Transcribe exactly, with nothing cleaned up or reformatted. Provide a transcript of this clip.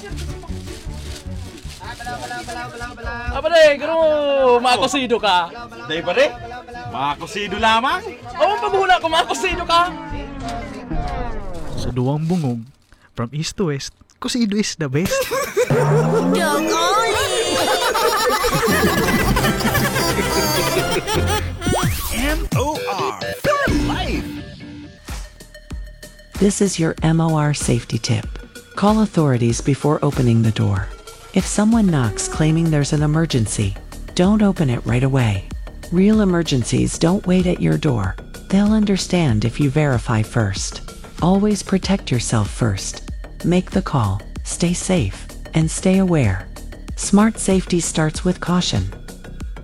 Ah, pare, gano mo, makakosido ka. Day pare, mga kusido lamang. Oo, paghula ko, makakosido ka. Sa duwang bungog, from east to west, kusido is the best. M O R for life. This is your M O R safety tip. Call authorities before opening the door. If someone knocks claiming there's an emergency, don't open it right away. Real emergencies don't wait at your door. They'll understand if you verify first. Always protect yourself first. Make the call, stay safe, and stay aware. Smart safety starts with caution.